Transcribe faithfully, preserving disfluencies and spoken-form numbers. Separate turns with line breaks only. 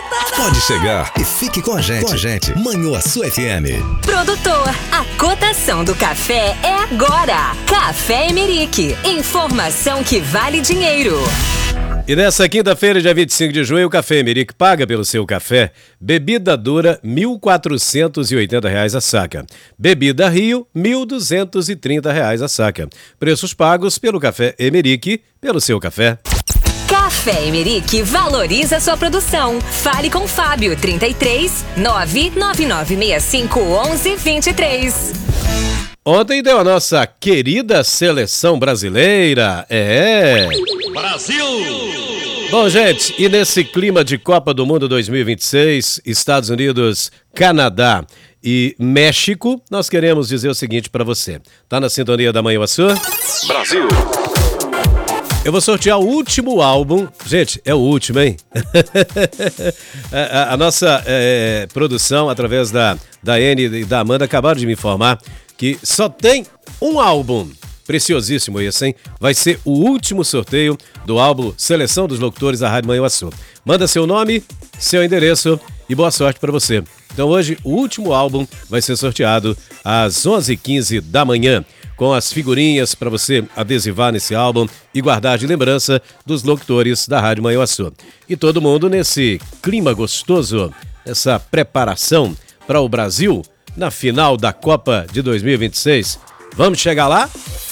Pode chegar e fique com a gente. Com a gente. Manhuaçu F M.
Produtor, a cotação do café é agora. Café Emerick. Informação que vale dinheiro.
E nessa quinta-feira, dia vinte e cinco de junho, o Café Emerick paga pelo seu café bebida dura mil quatrocentos e oitenta reais a saca. Bebida Rio, mil duzentos e trinta reais a saca. Preços pagos pelo Café Emerick, pelo seu café.
Café Emerick valoriza sua produção. Fale com Fábio, trinta e três, nove nove nove seis cinco, onze, vinte e três.
Ontem deu a nossa querida seleção brasileira. É...
Brasil!
Bom, gente, e nesse clima de Copa do Mundo dois mil e vinte e seis, Estados Unidos, Canadá e México, nós queremos dizer o seguinte pra você. Tá na sintonia da Manhuaçu?
Brasil!
Eu vou sortear o último álbum. Gente, é o último, hein? a, a, a nossa é, produção, através da, da N e da Amanda, acabaram de me informar que só tem um álbum. Preciosíssimo esse, hein? Vai ser o último sorteio do álbum Seleção dos Locutores da Rádio Manhuaçu. Manda seu nome, seu endereço e boa sorte para você. Então hoje o último álbum vai ser sorteado às onze e quinze da manhã, com as figurinhas para você adesivar nesse álbum e guardar de lembrança dos locutores da Rádio Manhuaçu. E todo mundo nesse clima gostoso, essa preparação para o Brasil na final da Copa de dois mil e vinte e seis. Vamos chegar lá?